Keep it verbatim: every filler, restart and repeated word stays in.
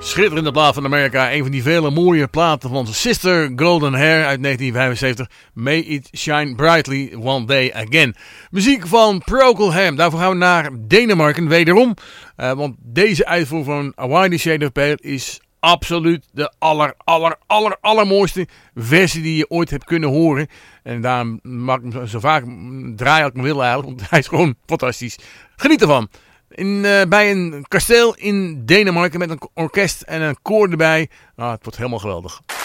Schitterende plaat van Amerika. Een van die vele mooie platen van Sister Golden Hair uit negentien vijfenzeventig. May it shine brightly one day again. Muziek van Procol Harum. Daarvoor gaan we naar Denemarken wederom. Uh, want deze uitvoer van A Wider Shade of Pale is absoluut de aller, aller, aller, allermooiste versie die je ooit hebt kunnen horen. En daarom mag ik hem zo vaak draaien als ik me wil eigenlijk. Want hij is gewoon fantastisch. Geniet ervan. In, uh, bij een kasteel in Denemarken met een orkest en een koor erbij. Ah, het wordt helemaal geweldig.